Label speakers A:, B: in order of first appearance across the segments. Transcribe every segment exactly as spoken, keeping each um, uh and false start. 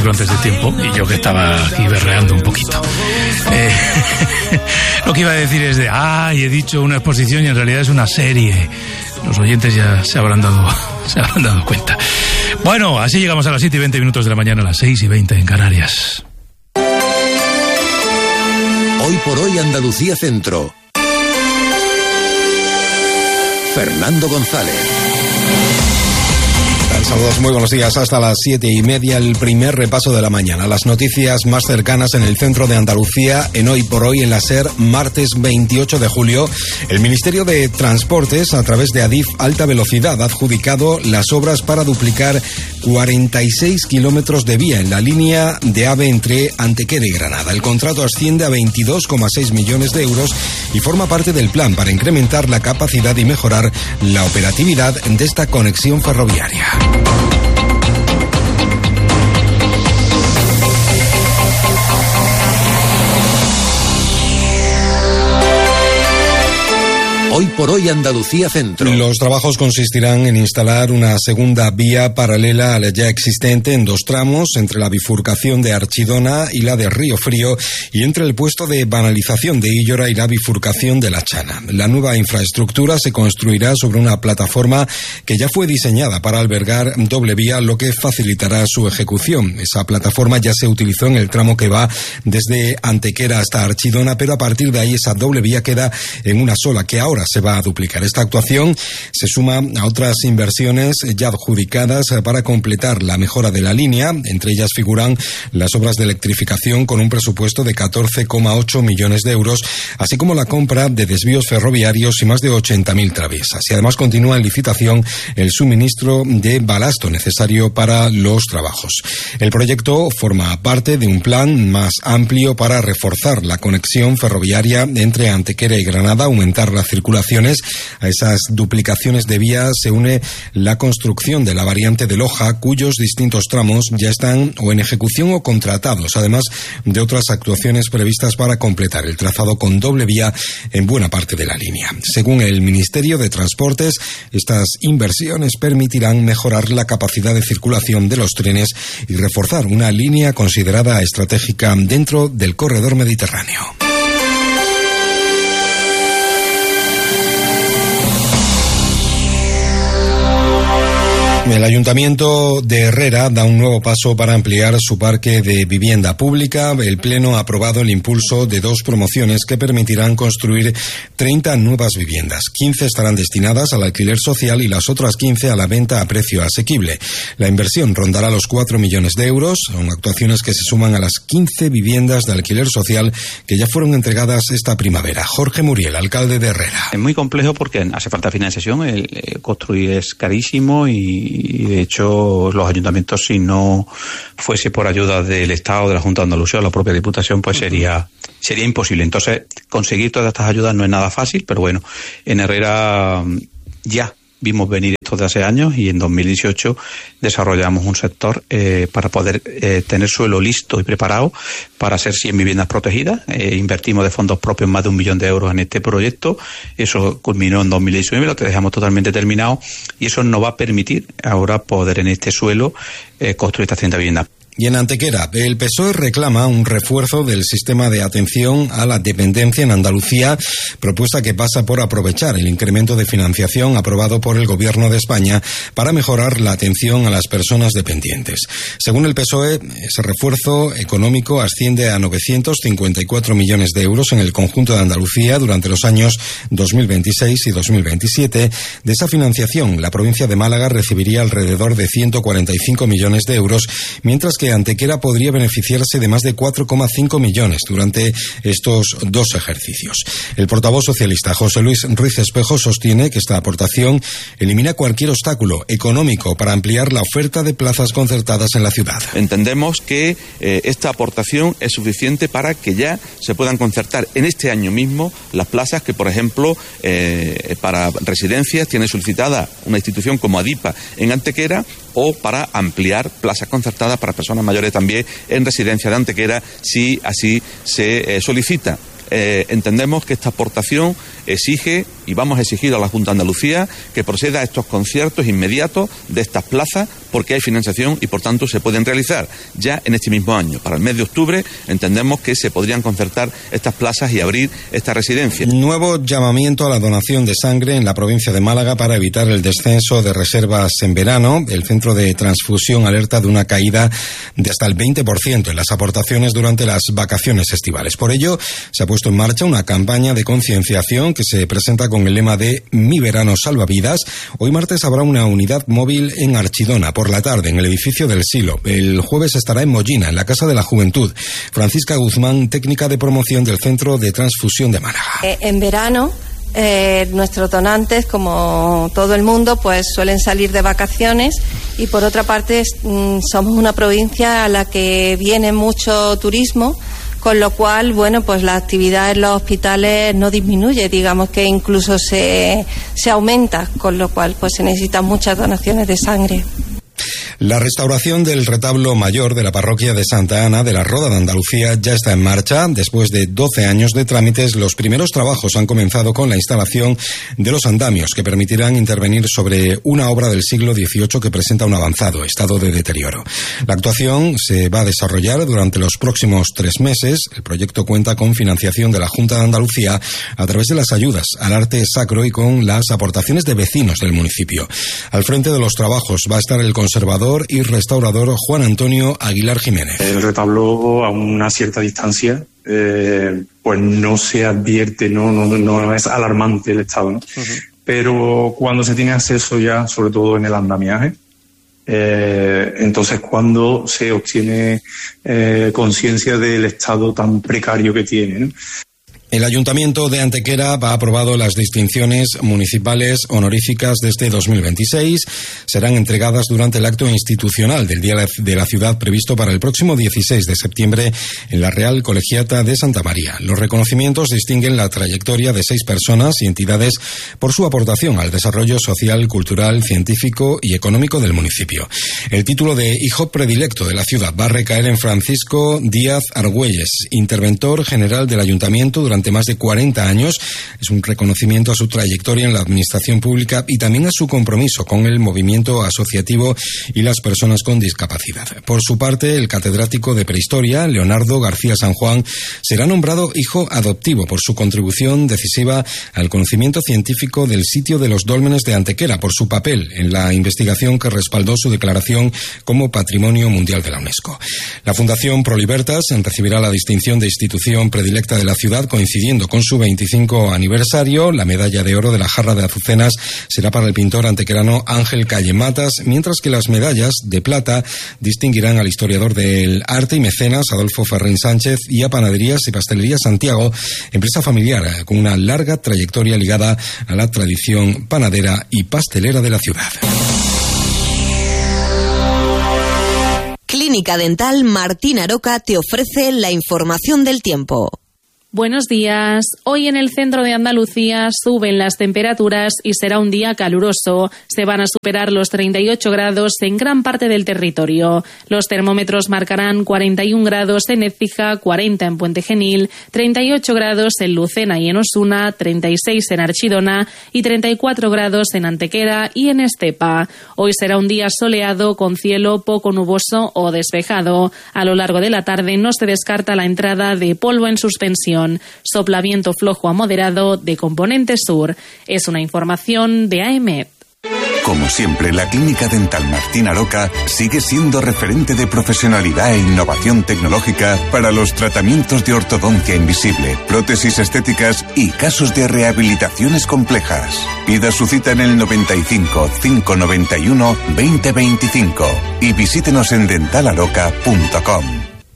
A: decirlo antes de tiempo, y yo que estaba aquí berreando un poquito. Eh, lo que iba a decir es de, ay, he dicho una exposición y en realidad es una serie. Los oyentes ya se habrán dado, se habrán dado cuenta. Bueno, así llegamos a las siete y veinte minutos de la mañana, a las seis y veinte en Canarias.
B: Hoy por hoy Andalucía Centro. Fernando González.
C: Saludos, muy buenos días. Hasta las siete y media, el primer repaso de la mañana. Las noticias más cercanas en el centro de Andalucía, en Hoy por Hoy, en la SER, martes veintiocho de julio. El Ministerio de Transportes, a través de Adif Alta Velocidad, ha adjudicado las obras para duplicar cuarenta y seis kilómetros de vía en la línea de AVE entre Antequera y Granada. El contrato asciende a veintidós coma seis millones de euros y forma parte del plan para incrementar la capacidad y mejorar la operatividad de esta conexión ferroviaria.
B: Hoy por hoy Andalucía Centro.
C: Los trabajos consistirán en instalar una segunda vía paralela a la ya existente en dos tramos, entre la bifurcación de Archidona y la de Río Frío, y entre el puesto de banalización de Íllora y la bifurcación de La Chana. La nueva infraestructura se construirá sobre una plataforma que ya fue diseñada para albergar doble vía, lo que facilitará su ejecución. Esa plataforma ya se utilizó en el tramo que va desde Antequera hasta Archidona, pero a partir de ahí esa doble vía queda en una sola, que ahora se va a duplicar. Esta actuación se suma a otras inversiones ya adjudicadas para completar la mejora de la línea. Entre ellas figuran las obras de electrificación con un presupuesto de catorce coma ocho millones de euros, así como la compra de desvíos ferroviarios y más de ochenta mil traviesas. Y además continúa en licitación el suministro de balasto necesario para los trabajos. El proyecto forma parte de un plan más amplio para reforzar la conexión ferroviaria entre Antequera y Granada, aumentar la circulación. A esas duplicaciones de vías se une la construcción de la variante de Loja, cuyos distintos tramos ya están o en ejecución o contratados, además de otras actuaciones previstas para completar el trazado con doble vía en buena parte de la línea. Según el Ministerio de Transportes, estas inversiones permitirán mejorar la capacidad de circulación de los trenes y reforzar una línea considerada estratégica dentro del corredor mediterráneo. El Ayuntamiento de Herrera da un nuevo paso para ampliar su parque de vivienda pública. El Pleno ha aprobado el impulso de dos promociones que permitirán construir treinta nuevas viviendas. quince estarán destinadas al alquiler social y las otras quince a la venta a precio asequible. La inversión rondará los cuatro millones de euros. Son actuaciones que se suman a las quince viviendas de alquiler social que ya fueron entregadas esta primavera. Jorge Muriel, alcalde de Herrera.
D: Es muy complejo porque hace falta financiación. El, el construir es carísimo y y de hecho los ayuntamientos, si no fuese por ayuda del Estado, de la Junta de Andalucía o la propia Diputación, pues sería sería imposible. Entonces, conseguir todas estas ayudas no es nada fácil, pero bueno, en Herrera ya vimos venir esto de hace años y en dos mil dieciocho desarrollamos un sector eh, para poder eh, tener suelo listo y preparado para hacer cien viviendas protegidas. Eh, invertimos de fondos propios más de un millón de euros en este proyecto. Eso culminó en dos mil diecinueve, lo que dejamos totalmente terminado, y eso nos va a permitir ahora poder en este suelo eh, construir estas treinta viviendas.
C: Y en Antequera, el P S O E reclama un refuerzo del sistema de atención a la dependencia en Andalucía, propuesta que pasa por aprovechar el incremento de financiación aprobado por el Gobierno de España para mejorar la atención a las personas dependientes. Según el P S O E, ese refuerzo económico asciende a novecientos cincuenta y cuatro millones de euros en el conjunto de Andalucía durante los años dos mil veintiséis y dos mil veintisiete. De esa financiación, la provincia de Málaga recibiría alrededor de ciento cuarenta y cinco millones de euros, mientras que que Antequera podría beneficiarse de más de cuatro coma cinco millones durante estos dos ejercicios. El portavoz socialista José Luis Ruiz Espejo sostiene que esta aportación elimina cualquier obstáculo económico para ampliar la oferta de plazas concertadas en la ciudad.
E: Entendemos que eh, esta aportación es suficiente para que ya se puedan concertar en este año mismo las plazas que, por ejemplo, eh, para residencias tiene solicitada una institución como Adipa en Antequera, o para ampliar plazas concertadas para personas mayores también en residencia de Antequera, si así se eh, solicita. Eh, entendemos que esta aportación exige, y vamos a exigir a la Junta de Andalucía, que proceda a estos conciertos inmediatos de estas plazas porque hay financiación y por tanto se pueden realizar ya en este mismo año. Para el mes de octubre entendemos que se podrían concertar estas plazas y abrir esta residencia.
C: Nuevo llamamiento a la donación de sangre en la provincia de Málaga para evitar el descenso de reservas en verano. El Centro de Transfusión alerta de una caída de hasta el veinte por ciento en las aportaciones durante las vacaciones estivales. Por ello, se ha puesto en marcha una campaña de concienciación que se presenta con el lema de Mi verano salva vidas. Hoy martes habrá una unidad móvil en Archidona por la tarde en el edificio del Silo. El jueves estará en Mollina, en la Casa de la Juventud. Francisca Guzmán, técnica de promoción del Centro de Transfusión de Málaga.
F: Eh, en verano eh, nuestros donantes, como todo el mundo, pues suelen salir de vacaciones y por otra parte mm, somos una provincia a la que viene mucho turismo, con lo cual, bueno, pues la actividad en los hospitales no disminuye, digamos que incluso se, se aumenta, con lo cual pues se necesitan muchas donaciones de sangre.
C: La restauración del retablo mayor de la parroquia de Santa Ana de la Roda de Andalucía ya está en marcha. Después de doce años de trámites, los primeros trabajos han comenzado con la instalación de los andamios que permitirán intervenir sobre una obra del siglo dieciocho que presenta un avanzado estado de deterioro. La actuación se va a desarrollar durante los próximos tres meses. El proyecto cuenta con financiación de la Junta de Andalucía a través de las ayudas al arte sacro y con las aportaciones de vecinos del municipio. Al frente de los trabajos va a estar el conservador y restaurador Juan Antonio Aguilar Jiménez.
G: El retablo a una cierta distancia eh, pues no se advierte, no, no, no es alarmante el estado, ¿no? Uh-huh. Pero cuando se tiene acceso ya, sobre todo en el andamiaje, eh, entonces cuando se obtiene eh, conciencia del estado tan precario que tiene, ¿no?
C: El Ayuntamiento de Antequera ha aprobado las distinciones municipales honoríficas de este dos mil veintiséis. Serán entregadas durante el acto institucional del Día de la Ciudad previsto para el próximo dieciséis de septiembre en la Real Colegiata de Santa María. Los reconocimientos distinguen la trayectoria de seis personas y entidades por su aportación al desarrollo social, cultural, científico y económico del municipio. El título de Hijo Predilecto de la Ciudad va a recaer en Francisco Díaz Argüelles, interventor general del Ayuntamiento durante más de cuarenta años. Es un reconocimiento a su trayectoria en la administración pública y también a su compromiso con el movimiento asociativo y las personas con discapacidad. Por su parte, el catedrático de Prehistoria, Leonardo García San Juan, será nombrado hijo adoptivo por su contribución decisiva al conocimiento científico del sitio de los dólmenes de Antequera, por su papel en la investigación que respaldó su declaración como Patrimonio Mundial de la UNESCO. La Fundación Prolibertas recibirá la distinción de institución predilecta de la ciudad coincidiendo con su veinticinco aniversario. La medalla de oro de la Jarra de Azucenas será para el pintor antequerano Ángel Calle Matas, mientras que las medallas de plata distinguirán al historiador del arte y mecenas Adolfo Ferrín Sánchez y a Panaderías y Pastelería Santiago, empresa familiar con una larga trayectoria ligada a la tradición panadera y pastelera de la ciudad.
H: Clínica Dental Martín Aroca te ofrece la información del tiempo.
I: Buenos días. Hoy en el centro de Andalucía suben las temperaturas y será un día caluroso. Se van a superar los treinta y ocho grados en gran parte del territorio. Los termómetros marcarán cuarenta y un grados en Écija, cuarenta en Puente Genil, treinta y ocho grados en Lucena y en Osuna, treinta y seis en Archidona y treinta y cuatro grados en Antequera y en Estepa. Hoy será un día soleado con cielo poco nuboso o despejado. A lo largo de la tarde no se descarta la entrada de polvo en suspensión. Sopla viento flojo a moderado de componente sur. Es una información de A M E D.
J: Como siempre, la Clínica Dental Martín Aroca sigue siendo referente de profesionalidad e innovación tecnológica para los tratamientos de ortodoncia invisible, prótesis estéticas y casos de rehabilitaciones complejas. Pida su cita en el noventa y cinco, cinco noventa y uno, veinte veinticinco y visítenos en dental aroca punto com.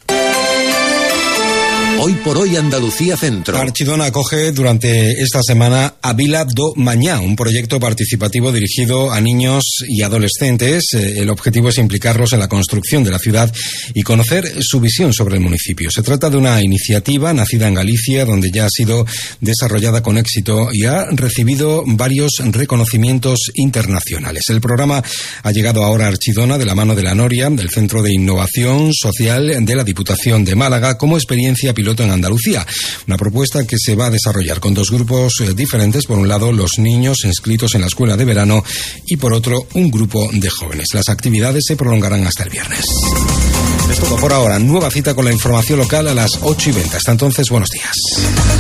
B: Hoy por hoy Andalucía Centro.
C: Archidona acoge durante esta semana a Vila do Mañá, un proyecto participativo dirigido a niños y adolescentes. El objetivo es implicarlos en la construcción de la ciudad y conocer su visión sobre el municipio. Se trata de una iniciativa nacida en Galicia, donde ya ha sido desarrollada con éxito y ha recibido varios reconocimientos internacionales. El programa ha llegado ahora a Archidona de la mano de la Noria, del Centro de Innovación Social de la Diputación de Málaga, como experiencia piloto piloto en Andalucía. Una propuesta que se va a desarrollar con dos grupos eh, diferentes. Por un lado, los niños inscritos en la escuela de verano y por otro, un grupo de jóvenes. Las actividades se prolongarán hasta el viernes. Es todo por ahora. Nueva cita con la información local a las ocho y veinte. Hasta entonces, buenos días.